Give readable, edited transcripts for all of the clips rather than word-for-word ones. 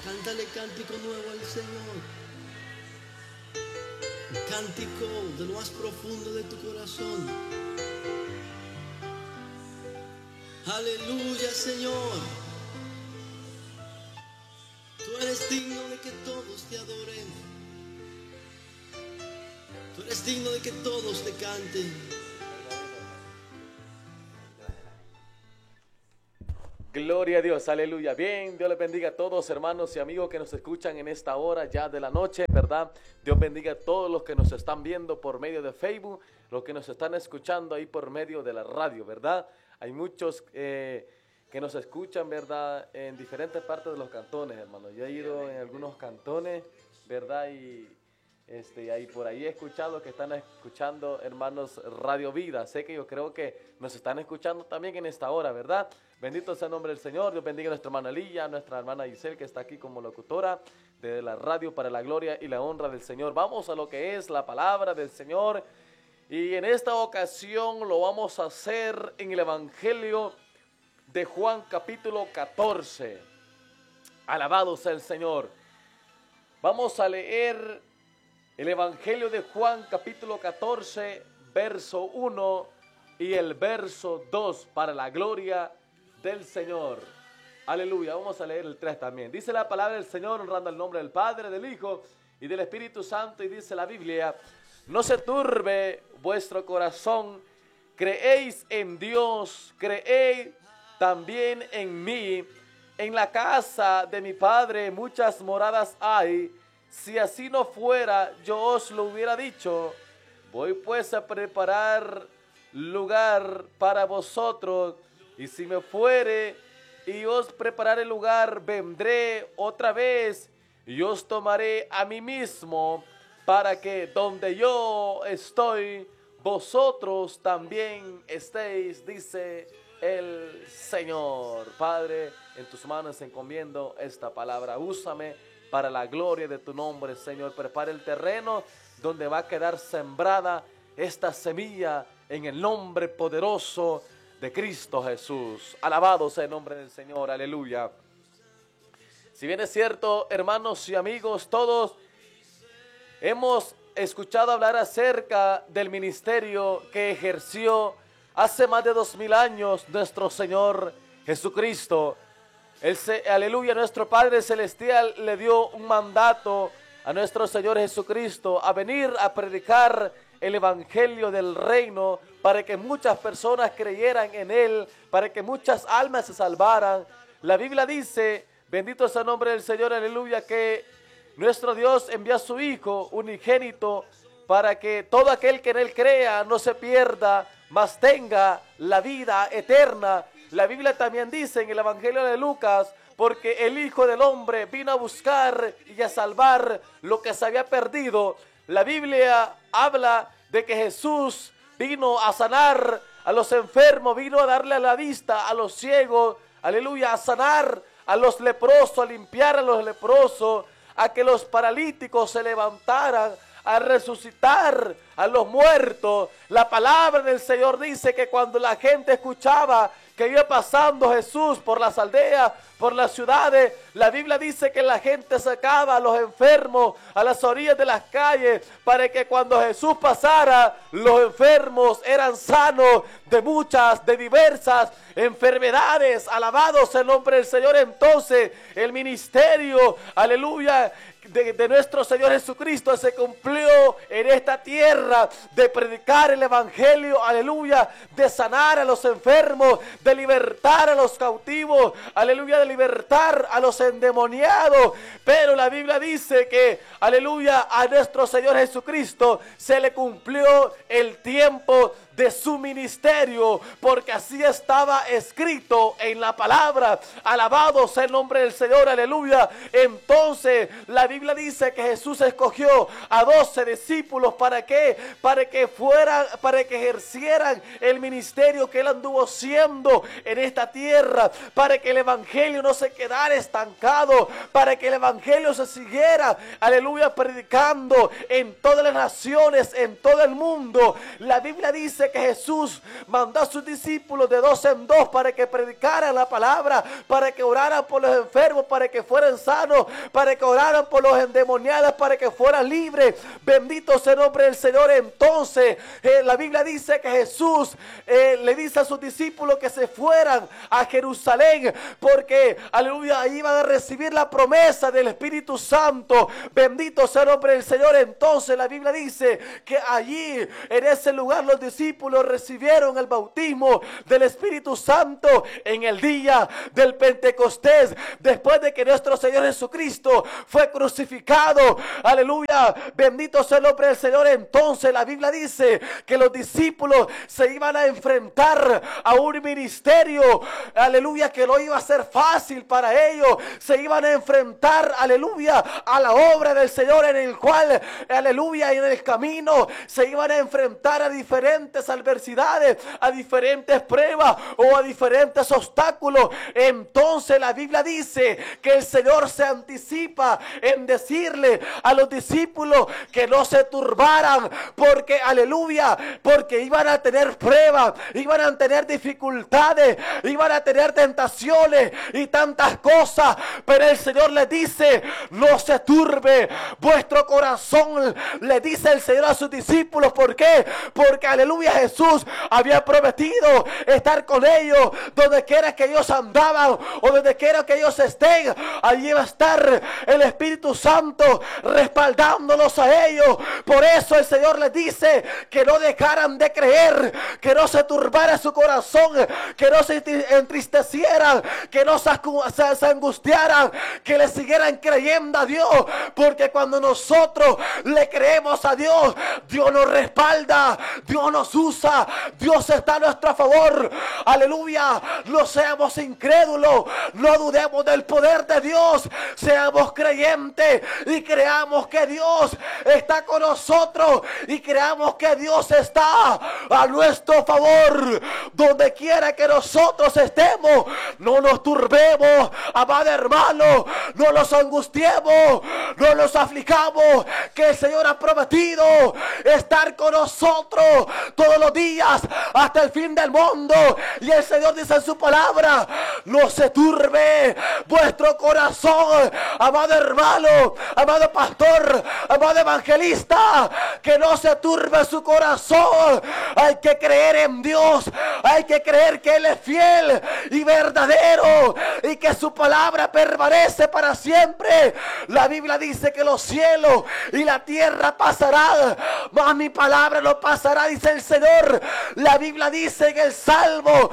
Cántale cántico nuevo al Señor. Un cántico de lo más profundo de tu corazón. Aleluya, Señor. Tú eres digno de que todos te adoren. Tú eres digno de que todos te canten. Gloria a Dios, aleluya. Bien, Dios les bendiga a todos, hermanos y amigos que nos escuchan en esta hora ya de la noche, ¿verdad? Dios bendiga a todos los que nos están viendo por medio de Facebook, los que nos están escuchando ahí por medio de la radio, ¿verdad? Hay muchos que nos escuchan, ¿verdad? En diferentes partes de los cantones, hermano. Yo he ido en algunos cantones, ¿verdad? Y ahí por ahí he escuchado que están escuchando, hermanos, Radio Vida. Sé que yo creo que nos están escuchando también en esta hora, ¿verdad? Bendito sea el nombre del Señor. Dios bendiga a nuestra hermana Lilla, a nuestra hermana Giselle, que está aquí como locutora de la radio para la gloria y la honra del Señor. Vamos a lo que es la palabra del Señor. Y en esta ocasión lo vamos a hacer en el Evangelio de Juan capítulo 14. Alabado sea el Señor. Vamos a leer el Evangelio de Juan capítulo 14, verso 1 y el verso 2 para la gloria del Señor. Aleluya. Vamos a leer el 3 también. Dice la palabra del Señor, honrando el nombre del Padre, del Hijo y del Espíritu Santo. Y dice la Biblia: no se turbe vuestro corazón, creéis en Dios, creed también en mí. En la casa de mi Padre muchas moradas hay. Si así no fuera, yo os lo hubiera dicho. Voy pues a preparar lugar para vosotros. Y si me fuere y os prepararé lugar, vendré otra vez y os tomaré a mí mismo, para que donde yo estoy, vosotros también estéis, dice el Señor. Padre, en tus manos encomiendo esta palabra. Úsame para la gloria de tu nombre, Señor. Prepara el terreno donde va a quedar sembrada esta semilla en el nombre poderoso de Cristo Jesús. Alabado sea el nombre del Señor, aleluya. Si bien es cierto, hermanos y amigos, todos hemos escuchado hablar acerca del ministerio que ejerció hace más de 2000 años nuestro Señor Jesucristo. Aleluya, nuestro Padre Celestial le dio un mandato a nuestro Señor Jesucristo a venir a predicar el evangelio del reino, para que muchas personas creyeran en él, para que muchas almas se salvaran. La Biblia dice, bendito sea el nombre del Señor, aleluya, que nuestro Dios envió a su Hijo unigénito para que todo aquel que en él crea no se pierda, mas tenga la vida eterna. La Biblia también dice en el Evangelio de Lucas: porque el Hijo del Hombre vino a buscar y a salvar lo que se había perdido. La Biblia habla de que Jesús vino a sanar a los enfermos, vino a darle la vista a los ciegos, aleluya, a sanar a los leprosos, a limpiar a los leprosos, a que los paralíticos se levantaran, a resucitar a los muertos. La palabra del Señor dice que cuando la gente escuchaba que iba pasando Jesús por las aldeas, por las ciudades, la Biblia dice que la gente sacaba a los enfermos a las orillas de las calles, para que cuando Jesús pasara, los enfermos eran sanos de diversas enfermedades. Alabado sea el nombre del Señor. Entonces el ministerio, aleluya, de nuestro Señor Jesucristo se cumplió en esta tierra, de predicar el evangelio, aleluya, de sanar a los enfermos, de libertar a los cautivos, aleluya, de libertar a los endemoniados. Pero la Biblia dice que, aleluya, a nuestro Señor Jesucristo se le cumplió el tiempo de su ministerio, porque así estaba escrito en la palabra. Alabado sea el nombre del Señor, aleluya. Entonces la Biblia dice que Jesús escogió a 12 discípulos. ¿Para qué? Para que ejercieran el ministerio que él anduvo haciendo en esta tierra, para que el evangelio no se quedara estancado, para que el evangelio se siguiera, aleluya, predicando en todas las naciones, en todo el mundo. La Biblia dice dice que Jesús mandó a sus discípulos de 2 en 2 para que predicaran la palabra, para que oraran por los enfermos, para que fueran sanos, para que oraran por los endemoniados, para que fueran libres. Bendito sea el nombre del Señor. Entonces la Biblia dice que Jesús le dice a sus discípulos que se fueran a Jerusalén, porque aleluya, ahí iban a recibir la promesa del Espíritu Santo. Bendito sea el nombre del Señor. Entonces la Biblia dice que allí en ese lugar los discípulos recibieron el bautismo del Espíritu Santo en el día del Pentecostés, después de que nuestro Señor Jesucristo fue crucificado. Aleluya, bendito sea el nombre del Señor. Entonces la Biblia dice que los discípulos se iban a enfrentar a un ministerio, aleluya, que no iba a ser fácil para ellos. Se iban a enfrentar, aleluya, a la obra del Señor, en el cual, aleluya, en el camino se iban a enfrentar a diferentes adversidades, a diferentes pruebas o a diferentes obstáculos. Entonces la Biblia dice que el Señor se anticipa en decirle a los discípulos que no se turbaran, porque aleluya, porque iban a tener pruebas, iban a tener dificultades, iban a tener tentaciones y tantas cosas, pero el Señor les dice: no se turbe vuestro corazón, le dice el Señor a sus discípulos. ¿Por qué? Porque aleluya, Jesús había prometido estar con ellos donde quiera que ellos andaban o donde quiera que ellos estén. Allí va a estar el Espíritu Santo respaldándolos a ellos. Por eso el Señor les dice que no dejaran de creer, que no se turbara su corazón, que no se entristecieran, que no se angustiaran, que le siguieran creyendo a Dios, porque cuando nosotros le creemos a Dios, Dios nos respalda, Dios nos usa, Dios está a nuestro favor. Aleluya, no seamos incrédulos, no dudemos del poder de Dios, seamos creyentes y creamos que Dios está con nosotros y creamos que Dios está a nuestro favor. Donde quiera que nosotros estemos, no nos turbemos, amado hermano, no nos angustiemos, no nos aflijamos, que el Señor ha prometido estar con nosotros todos los días hasta el fin del mundo. Y el Señor dice en su palabra: no se turbe vuestro corazón, amado hermano, amado pastor, amado evangelista, que no se turbe su corazón. Hay que creer en Dios, hay que creer que Él es fiel y verdadero y que su palabra permanece para siempre. La Biblia dice que los cielos y la tierra pasarán, mas mi palabra no pasará, dice el Señor. La Biblia dice en el Salmo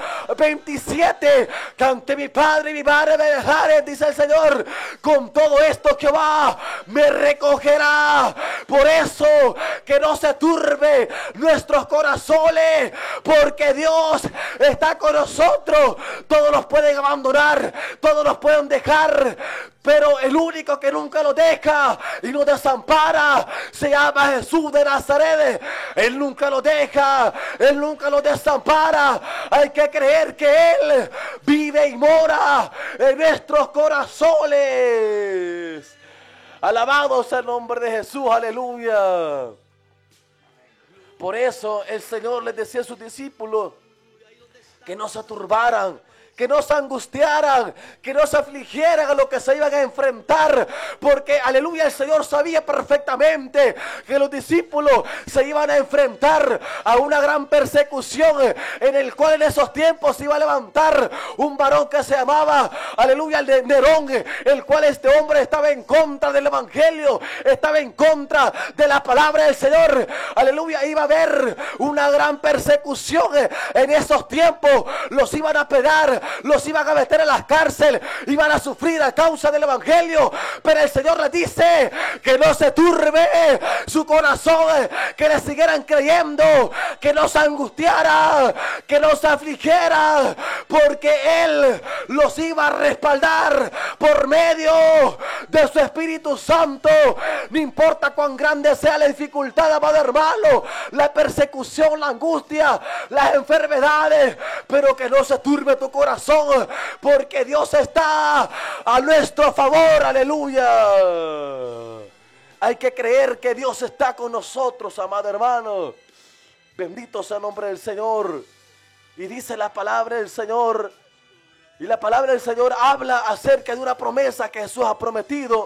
27 que ante mi padre y mi madre me dejaren, dice el Señor, con todo esto Jehová me recogerá. Por eso que no se turbe nuestros corazones, porque Dios está con nosotros. Todos nos pueden abandonar, todos nos pueden dejar, pero el único que nunca lo deja y nos desampara se llama Jesús de Nazaret. Él nunca lo deja, Él nunca lo desampara. Hay que creer que Él vive y mora en nuestros corazones. Alabado sea el nombre de Jesús, aleluya. Por eso el Señor les decía a sus discípulos que no se turbaran, que no se angustiaran, que no se afligieran a lo que se iban a enfrentar, porque aleluya, el Señor sabía perfectamente que los discípulos se iban a enfrentar a una gran persecución, en el cual en esos tiempos se iba a levantar un varón que se llamaba, aleluya, el de Nerón, el cual este hombre estaba en contra del evangelio, estaba en contra de la palabra del Señor. Aleluya, iba a haber una gran persecución en esos tiempos, los iban a pegar, los iban a meter en las cárceles, iban a sufrir a causa del evangelio. Pero el Señor les dice que no se turbe su corazón, que le siguieran creyendo, que no se angustiara, que no se afligiera, porque Él los iba a respaldar por medio de su Espíritu Santo. No importa cuán grande sea la dificultad, amado hermano, la persecución, la angustia, las enfermedades, pero que no se turbe tu corazón, porque Dios está a nuestro favor, aleluya. Hay que creer que Dios está con nosotros, amado hermano. Bendito sea el nombre del Señor. Y dice la palabra del Señor. Y la palabra del Señor habla acerca de una promesa que Jesús ha prometido.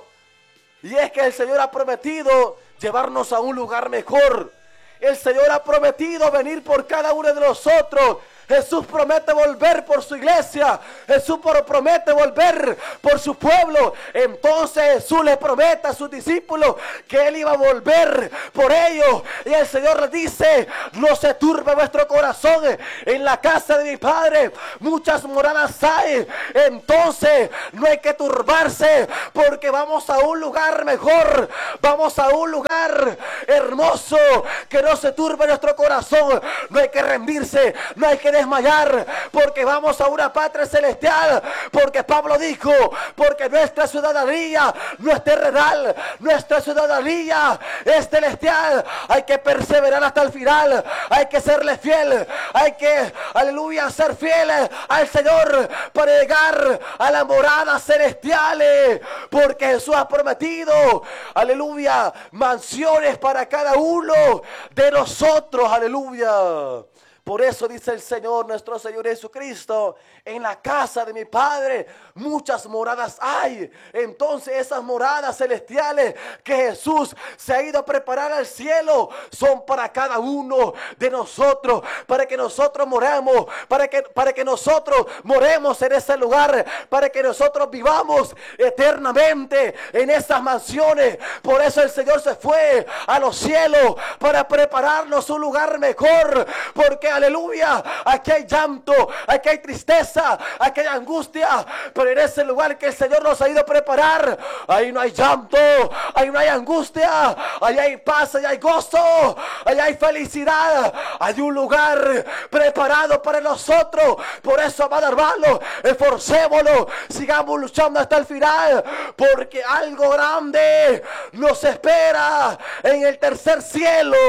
Y es que el Señor ha prometido llevarnos a un lugar mejor. El Señor ha prometido venir por cada uno de nosotros. Jesús promete volver por su iglesia. Jesús promete volver por su pueblo. Entonces Jesús le promete a sus discípulos que Él iba a volver por ellos. Y el Señor les dice: no se turbe vuestro corazón. En la casa de mi Padre muchas moradas hay. Entonces no hay que turbarse, porque vamos a un lugar mejor. Vamos a un lugar hermoso. Que no se turbe nuestro corazón. No hay que rendirse. No hay que desmayar, porque vamos a una patria celestial. Porque Pablo dijo: porque nuestra ciudadanía no es terrenal, nuestra ciudadanía es celestial. Hay que perseverar hasta el final. Hay que serle fiel. Hay que, aleluya, ser fieles al Señor para llegar a las moradas celestiales. Porque Jesús ha prometido, aleluya, mansiones para cada uno de nosotros. Aleluya. Por eso dice el Señor, nuestro Señor Jesucristo: en la casa de mi Padre muchas moradas hay. Entonces esas moradas celestiales que Jesús se ha ido a preparar al cielo son para cada uno de nosotros, para que nosotros moramos, para que nosotros moremos en ese lugar, para que nosotros vivamos eternamente en esas mansiones. Por eso el Señor se fue a los cielos, para prepararnos un lugar mejor. Porque aleluya, aquí hay llanto, aquí hay tristeza, aquí hay angustia, pero en ese lugar que el Señor nos ha ido a preparar, ahí no hay llanto, ahí no hay angustia, ahí hay paz, ahí hay gozo, ahí hay felicidad. Hay un lugar preparado para nosotros. Por eso, amado hermano, esforcémonos, sigamos luchando hasta el final, porque algo grande nos espera en el tercer cielo.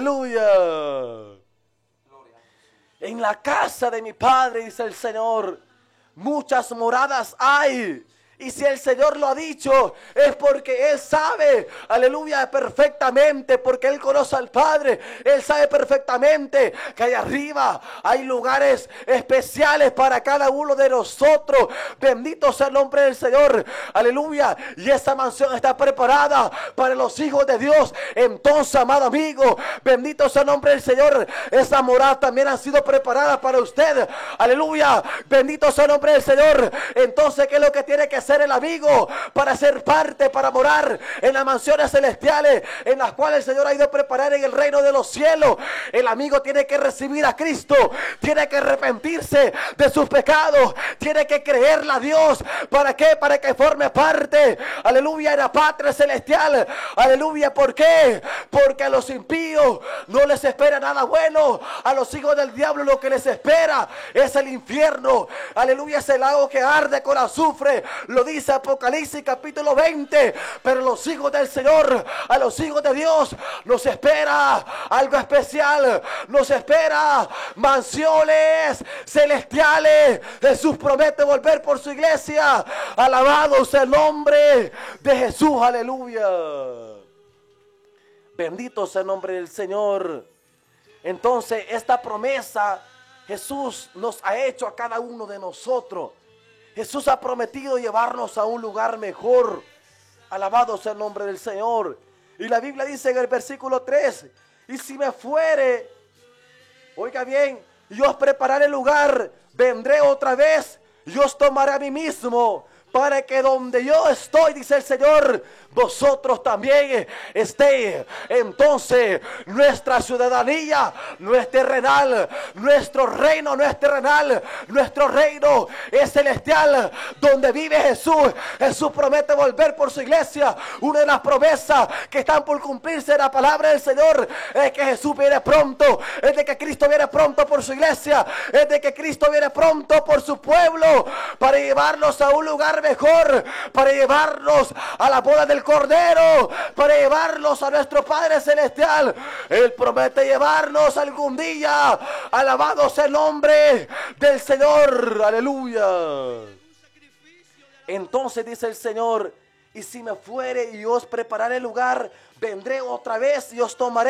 Aleluya. En la casa de mi Padre, dice el Señor, muchas moradas hay. Y si el Señor lo ha dicho, es porque Él sabe, aleluya, perfectamente, porque Él conoce al Padre. Él sabe perfectamente que allá arriba hay lugares especiales para cada uno de nosotros. Bendito sea el nombre del Señor, aleluya. Y esa mansión está preparada para los hijos de Dios. Entonces, amado amigo, bendito sea el nombre del Señor. Esa morada también ha sido preparada para usted, aleluya. Bendito sea el nombre del Señor. Entonces, ¿qué es lo que tiene que hacer el amigo para ser parte, para morar en las mansiones celestiales en las cuales el Señor ha ido a preparar en el reino de los cielos? El amigo tiene que recibir a Cristo, tiene que arrepentirse de sus pecados, tiene que creerle a Dios. ¿Para qué? Para que forme parte, aleluya, en la patria celestial. Aleluya. ¿Por qué? Porque a los impíos no les espera nada bueno. A los hijos del diablo lo que les espera es el infierno. Aleluya, es el lago que arde con azufre. Lo dice Apocalipsis capítulo 20. Pero los hijos del Señor, a los hijos de Dios, nos espera algo especial. Nos espera mansiones celestiales. Jesús promete volver por su iglesia. Alabado sea el nombre de Jesús. Aleluya. Bendito sea el nombre del Señor. Entonces, esta promesa Jesús nos ha hecho a cada uno de nosotros. Jesús ha prometido llevarnos a un lugar mejor. Alabado sea el nombre del Señor. Y la Biblia dice en el versículo 3: y si me fuere, oiga bien, yo os prepararé el lugar, vendré otra vez y os tomaré a mí mismo, para que donde yo estoy, dice el Señor, vosotros también estéis. Entonces, nuestra ciudadanía no es terrenal, nuestro reino no es terrenal, nuestro reino es celestial, donde vive Jesús. Jesús promete volver por su iglesia. Una de las promesas que están por cumplirse en la palabra del Señor es que Jesús viene pronto, es de que Cristo viene pronto por su iglesia, es de que Cristo viene pronto por su pueblo, para llevarnos a un lugar mejor, para llevarnos a la boda del Cordero, para llevarnos a nuestro Padre Celestial. Él promete llevarnos algún día. Alabado sea el nombre del Señor. Aleluya. Entonces dice el Señor: y si me fuere y os prepararé el lugar, vendré otra vez y os tomaré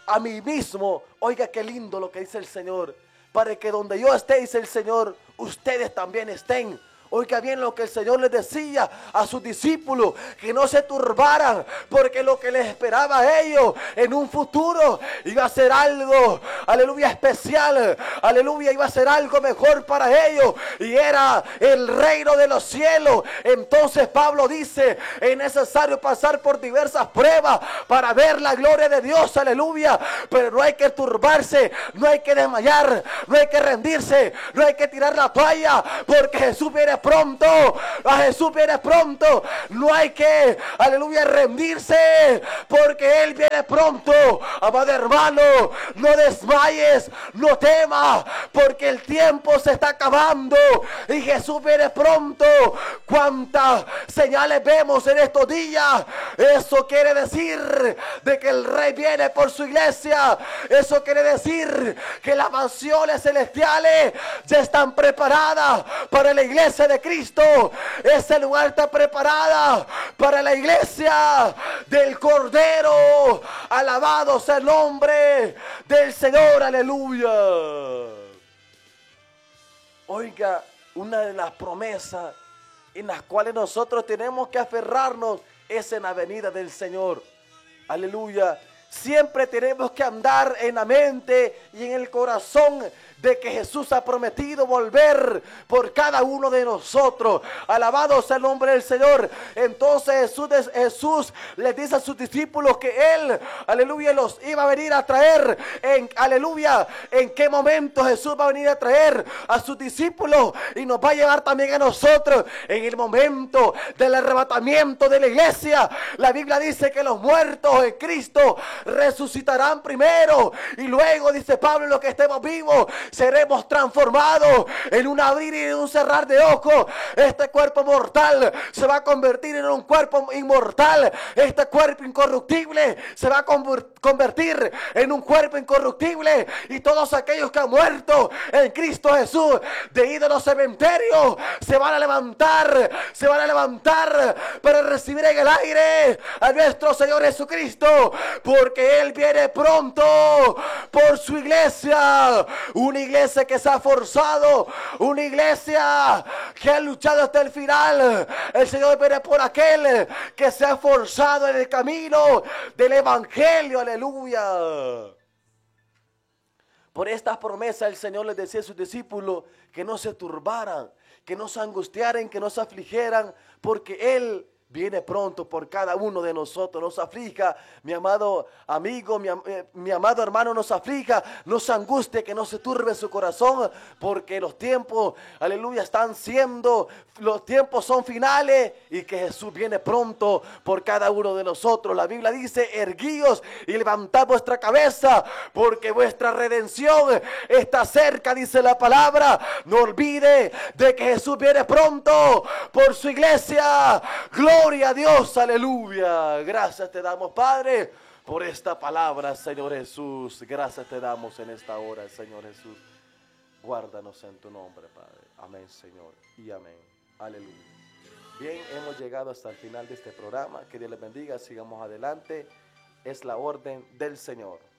a mí mismo. Oiga qué lindo lo que dice el Señor. Para que donde yo esté, dice el Señor, ustedes también estén. Oiga bien lo que el Señor les decía a sus discípulos, que no se turbaran, porque lo que les esperaba a ellos en un futuro iba a ser algo, aleluya, especial, aleluya, iba a ser algo mejor para ellos, y era el reino de los cielos. Entonces Pablo dice, es necesario pasar por diversas pruebas para ver la gloria de Dios, aleluya, pero no hay que turbarse, no hay que desmayar, no hay que rendirse, no hay que tirar la toalla, porque Jesús viene pronto, a Jesús viene pronto. No hay que, aleluya, rendirse, porque Él viene pronto. Amado hermano, no desmayes, no temas, porque el tiempo se está acabando y Jesús viene pronto. ¿Cuántas señales vemos en estos días? Eso quiere decir de que el Rey viene por su iglesia. Eso quiere decir que las mansiones celestiales ya están preparadas para la iglesia de Cristo. Ese lugar está preparada para la iglesia del Cordero. Alabado sea el nombre del Señor, aleluya. Oiga, una de las promesas en las cuales nosotros tenemos que aferrarnos es en la venida del Señor, aleluya. Siempre tenemos que andar en la mente y en el corazón de que Jesús ha prometido volver por cada uno de nosotros. Alabado sea el nombre del Señor. Entonces Jesús les dice a sus discípulos que Él, aleluya, los iba a venir a traer. Aleluya, ¿en qué momento Jesús va a venir a traer a sus discípulos? Y nos va a llevar también a nosotros en el momento del arrebatamiento de la iglesia. La Biblia dice que los muertos en Cristo resucitarán primero, y luego, dice Pablo, los que estemos vivos seremos transformados en un abrir y en un cerrar de ojos. Este cuerpo mortal se va a convertir en un cuerpo inmortal. Este cuerpo incorruptible se va a convertir en un cuerpo incorruptible, y todos aquellos que han muerto en Cristo Jesús de ir a los cementerios se van a levantar para recibir en el aire a nuestro Señor Jesucristo, porque Él viene pronto por su iglesia. Una iglesia que se ha forzado, una iglesia que ha luchado hasta el final. El Señor viene por aquel que se ha forzado en el camino del evangelio, aleluya. Por estas promesas el Señor les decía a sus discípulos que no se turbaran, que no se angustiaran, que no se afligieran, porque Él viene pronto por cada uno de nosotros. Nos aflija, mi amado amigo, mi amado hermano, nos aflija, no se angustie, que no se turbe su corazón, porque los tiempos, aleluya, los tiempos son finales, y que Jesús viene pronto por cada uno de nosotros. La Biblia dice: erguíos y levantad vuestra cabeza, porque vuestra redención está cerca, dice la palabra. No olvide de que Jesús viene pronto por su iglesia. Gloria a Dios, aleluya. Gracias te damos, Padre, por esta palabra, Señor Jesús. Gracias te damos en esta hora, Señor Jesús. Guárdanos en tu nombre, Padre. Amén, Señor, y amén. Aleluya. Bien, hemos llegado hasta el final de este programa. Que Dios les bendiga. Sigamos adelante. Es la orden del Señor.